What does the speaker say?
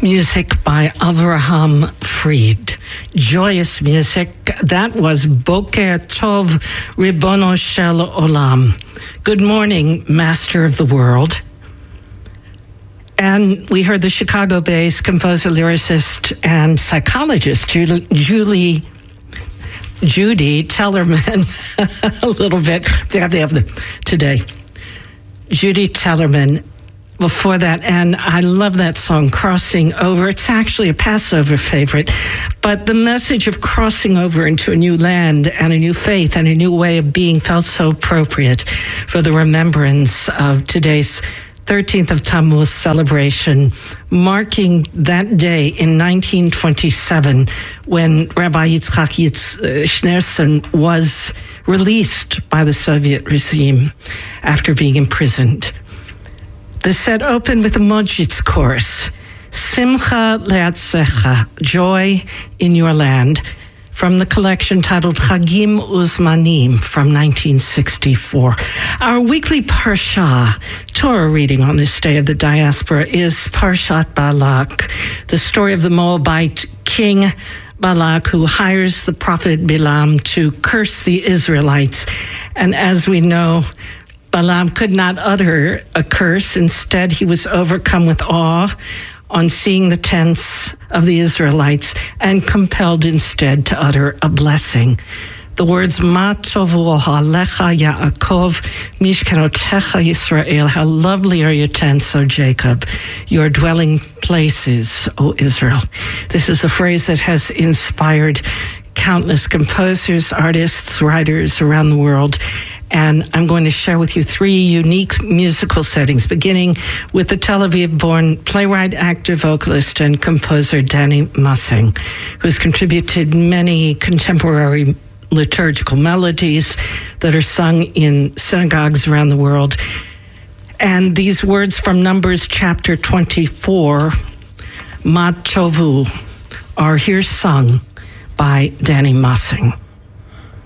Music by Avraham Fried. Joyous music. That was Boker Tov Ribono Shel Olam. Good morning, Master of the World. And we heard the Chicago-based composer, lyricist, and psychologist Judy Tellerman. A little bit. They have today. Judy Tellerman. Before that, and I love that song, Crossing Over. It's actually a Passover favorite, but the message of crossing over into a new land and a new faith and a new way of being felt so appropriate for the remembrance of today's 13th of Tammuz celebration, marking that day in 1927 when Rabbi Yitzchak Schneerson was released by the Soviet regime after being imprisoned. The set opened with the Mojitz chorus, Simcha Le'atzecha, Joy in Your Land, from the collection titled Chagim Uzmanim from 1964. Our weekly Parsha, Torah reading on this day of the diaspora, is Parshat Balak, the story of the Moabite king Balak, who hires the prophet Bilam to curse the Israelites. And as we know, Balaam could not utter a curse. Instead, he was overcome with awe on seeing the tents of the Israelites and compelled instead to utter a blessing. The words, Ma tovu ohalecha Yaakov, mishkenotecha Yisrael, how lovely are your tents, O Jacob, your dwelling places, O Israel. This is a phrase that has inspired countless composers, artists, writers around the world. And I'm going to share with you three unique musical settings, beginning with the Tel Aviv-born playwright, actor, vocalist, and composer Danny Massing, who's contributed many contemporary liturgical melodies that are sung in synagogues around the world. And these words from Numbers chapter 24, Ma Tovu, are here sung by Danny Massing.